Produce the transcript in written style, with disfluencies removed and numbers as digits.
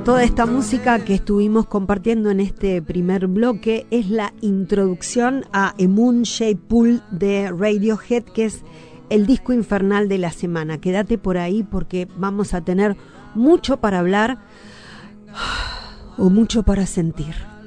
Toda esta música que estuvimos compartiendo en este primer bloque es la introducción a A Moon Shaped Pool de Radiohead, que es el disco infernal de la semana. Quédate por ahí porque vamos a tener mucho para hablar o mucho para sentir.